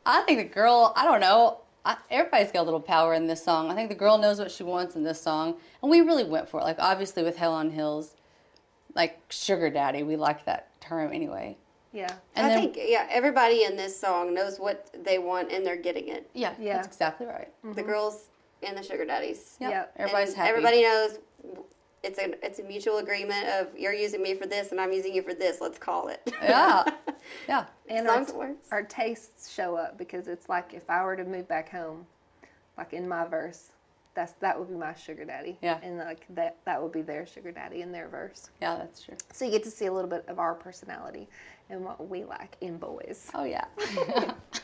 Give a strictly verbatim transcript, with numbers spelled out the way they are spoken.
I think the girl, I don't know, I, everybody's got a little power in this song. I think the girl knows what she wants in this song, and we really went for it. Like, obviously with Hell on Hills, like, sugar daddy, we like that term anyway. Yeah. And I then, think, yeah, everybody in this song knows what they want and they're getting it. yeah, Yeah. that's exactly right. Mm-hmm. The girls and the sugar daddies. Yep. Yep. Everybody's And happy. Everybody knows it's a it's a mutual agreement of you're using me for this and I'm using you for this. Let's call it. Yeah. Yeah. And As long our, as it works. our tastes show up, because it's like if I were to move back home, like in my verse, that's that would be my sugar daddy. Yeah. And like that that would be their sugar daddy in their verse. Yeah, that's true. So you get to see a little bit of our personality and what we like in boys. Oh, yeah.